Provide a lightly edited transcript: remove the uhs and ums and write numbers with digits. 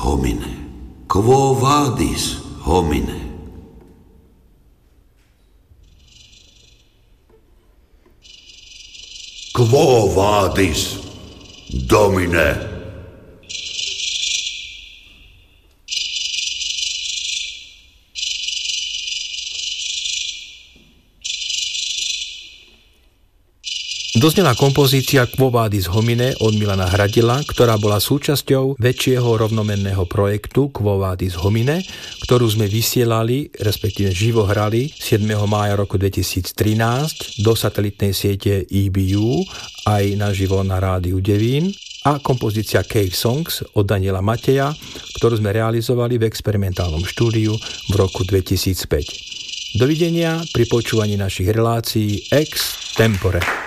homine? Quo vadis, homine? Quo vadis, domine? Doznela kompozícia Quo vadis homine od Milana Hradila, ktorá bola súčasťou väčšieho rovnomenného projektu Quo vadis homine, ktorú sme vysielali, respektíve živo hrali 7. mája roku 2013 do satelitnej siete EBU aj naživo na rádiu Devín, a kompozícia Cave Songs od Daniela Mateja, ktorú sme realizovali v experimentálnom štúdiu v roku 2005. Dovidenia pri počúvaní našich relácií ex tempore.